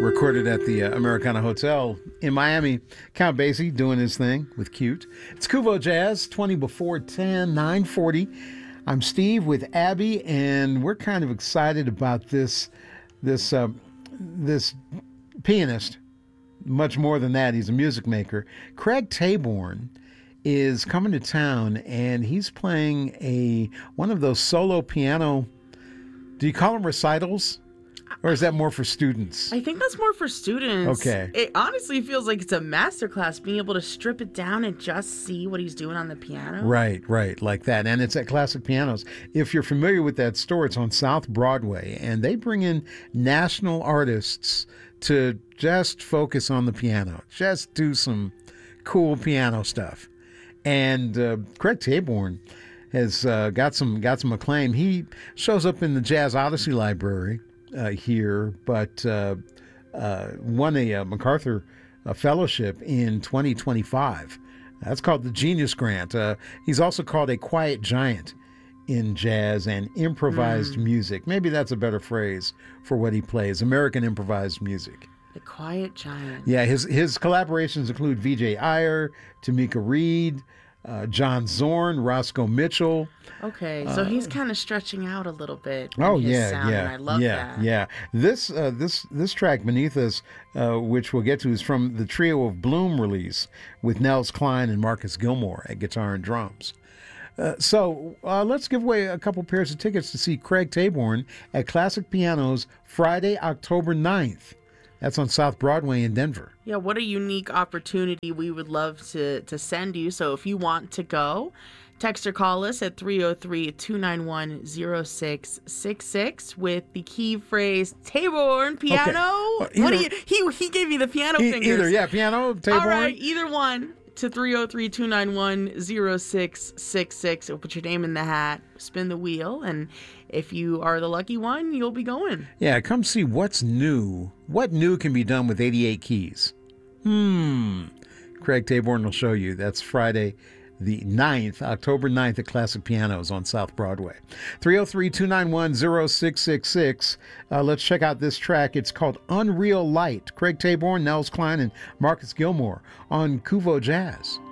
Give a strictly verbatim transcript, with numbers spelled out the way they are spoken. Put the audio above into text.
Recorded at the uh, Americana Hotel in Miami. Count Basie doing his thing with Cute. It's Kuvo Jazz, twenty before ten, nine forty. I'm Steve with Abby, and we're kind of excited about this, this, uh, this pianist. Much more than that, he's a music maker. Craig Taborn is coming to town, and he's playing a one of those solo piano. Do you call them recitals? Or is that more for students? I think that's more for students. Okay. It honestly feels like it's a masterclass, being able to strip it down and just see what he's doing on the piano. Right, right, like that. And it's at Classic Pianos. If you're familiar with that store, it's on South Broadway, and they bring in national artists to just focus on the piano, just do some cool piano stuff. And uh, Craig Taborn has uh, got some got some acclaim. He shows up in the Jazz Odyssey Library uh, here, but uh, uh, won a, uh MacArthur uh, Fellowship in twenty twenty-five. That's called the Genius Grant. Uh, he's also called a quiet giant in jazz and improvised mm. music. Maybe that's a better phrase for what he plays, American improvised music. The Quiet Giant. Yeah, his his collaborations include V J Iyer, Tamika Reed, uh, John Zorn, Roscoe Mitchell. Okay, so uh, he's kind of stretching out a little bit. Oh in his yeah, sound, yeah, and I love yeah, that. yeah. This uh, this this track Beneath Us, uh, which we'll get to, is from the Trio of Bloom release with Nels Cline and Marcus Gilmore at guitar and drums. Uh, so uh, let's give away a couple pairs of tickets to see Craig Taborn at Classic Pianos Friday, October ninth. That's on South Broadway in Denver. Yeah, what a unique opportunity. We would love to, to send you. So if you want to go, text or call us at three oh three, two nine one, oh six six six with the key phrase Taborn piano. Okay. Uh, what do you, he, he gave me the piano e- fingers. Either, yeah, piano, Taborn. All right, either one. To three oh three, two nine one, oh six six six. We'll put your name in the hat, spin the wheel, and if you are the lucky one, you'll be going. Yeah, come see what's new. What new can be done with eighty-eight keys? Hmm. Craig Taborn will show you. That's Friday the ninth, October ninth at Classic Pianos on South Broadway. three oh three, two nine one, oh six six six. Uh, let's check out this track. It's called Unreal Light. Craig Taborn, Nels Cline, and Marcus Gilmore on Kuvo Jazz.